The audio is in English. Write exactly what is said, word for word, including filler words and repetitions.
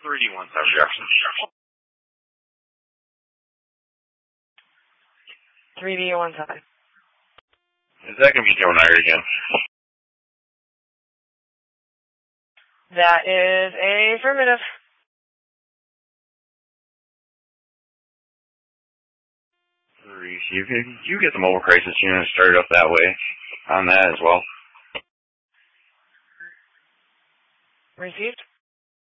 three D one South Jefferson. three D one time. Is that going to be Joe Nair again? That is a affirmative. You can you get the mobile crisis unit started up that way on that as well. Received.